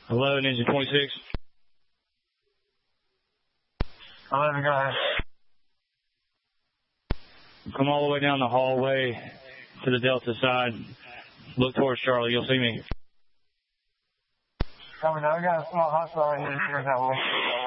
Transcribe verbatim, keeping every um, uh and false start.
Hello, Ninja twenty-six. eleven, go ahead. Come all the way down the hallway to the Delta side. Look towards Charlie. You'll see me. Coming down. We got a small hospital right here. That way.